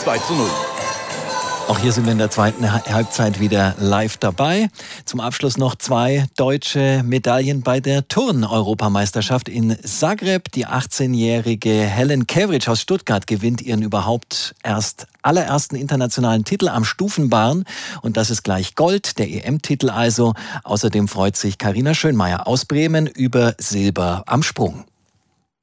2:0. Auch hier sind wir in der zweiten Halbzeit wieder live dabei. Zum Abschluss noch 2 deutsche Medaillen bei der Turn-Europameisterschaft in Zagreb. Die 18-jährige Helen Kevric aus Stuttgart gewinnt ihren allerersten internationalen Titel am Stufenbarren. Und das ist gleich Gold, der EM-Titel also. Außerdem freut sich Carina Schönmeier aus Bremen über Silber am Sprung.